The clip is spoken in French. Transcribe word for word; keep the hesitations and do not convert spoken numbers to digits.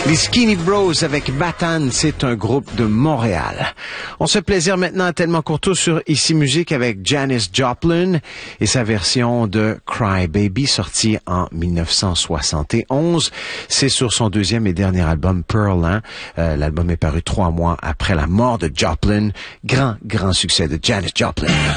Les Skinny Bros avec Batane, c'est un groupe de Montréal. On se fait plaisir maintenant à Tellement Courtois sur Ici Musique avec Janis Joplin et sa version de Cry Baby sortie en dix-neuf cent soixante et onze. C'est sur son deuxième et dernier album Pearl. Hein? Euh, l'album est paru trois mois après la mort de Joplin. Grand, grand succès de Janis Joplin.